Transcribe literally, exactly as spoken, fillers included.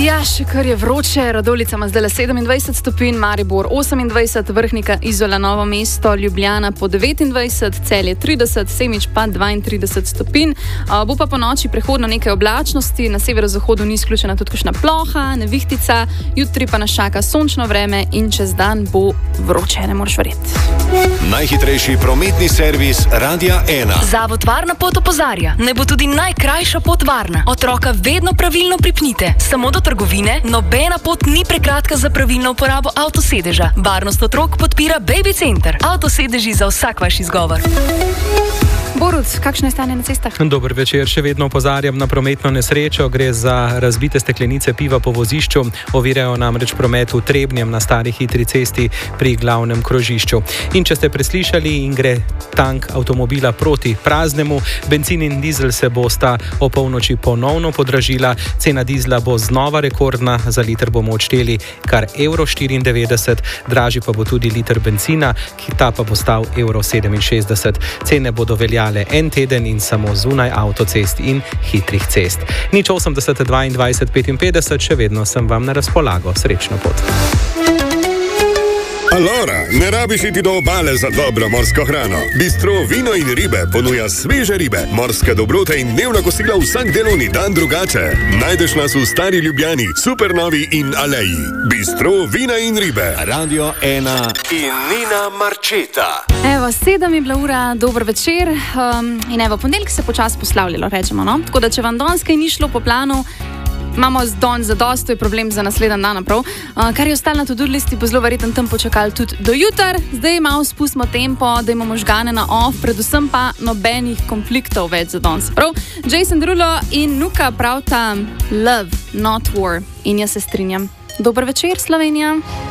Ja, še kar je vroče, Radovljica ima zdaj le sedemindvajset stopinj, Maribor osemindvajset, Vrhnika, Izola, Novo mesto, Ljubljana po devetindvajset, Celje trideset, Semič pa dvaintrideset stopinj. Uh, bo pa po noči prehodno nekaj oblačnosti, na severozahodu ni izključena tudi kakšna ploha, nevihtica, jutri pa nas čaka sončno vreme in čez dan bo vroče, ne moreš verjeti. Najhitrejši prometni servis Radia ena. Zavod Varna pot opozarja, ne bo tudi najkrajša pot varna. Otroka vedno pravilno pripnite, samo do trgovine, nobena pot ni prekratka za pravilno uporabo avtosedeža. Varnost otrok podpira Baby Center. Avtosedeži za vsak vaš izgovor. Borut, kakšno je stanje na cestah? Dober večer, še vedno opozarjam na prometno nesrečo. Gre za razbite steklenice piva po vozišču. Ovirajo namreč promet v Trebnjem na stari hitri cesti pri glavnem krožišču. In če ste preslišali in gre tank avtomobila proti praznemu, bencin in dizel se bosta o polnoči ponovno podražila. Cena dizla bo znova rekordna, za liter bomo odšteli kar evro štiriindevetdeset, dražji pa bo tudi liter bencina, ki ta pa bo stal evro sedeminšestdeset. Cene bodo veljale en teden in samo zunaj avtocest in hitrih cest. Nič osemdeset dvaindvajset petinpetdeset, še vedno sem vam na razpolago. Srečno pot. Alora, ne rabiš iti do obale za dobro morsko hrano. Bistro Vino in ribe ponuja sveže ribe, morske dobrote in dnevna kosila vsak delovni dan drugače. Najdeš nas v Stari Ljubljani, Supernovi in Aleji. Bistro Vina in ribe. Radio ena in Nina Marčeta. Evo, sedem je bila ura, dober večer um, in evo, ponedeljek se počasi poslavljalo, rečemo, no? Tako da, če vam danes kaj ni šlo po planu, imamo danes zadosti problem za naslednji dan naprav. Uh, kar je ostalo na to-do listi, bo zelo verjetno tam počakali tudi do jutra. Zdaj malo spustimo tempo, da imamo možgane na off, predvsem pa nobenih konfliktov več za danes. Prav, Jason Derulo in Nuka pravita love, not war. In jaz se strinjam. Dober večer, Slovenija.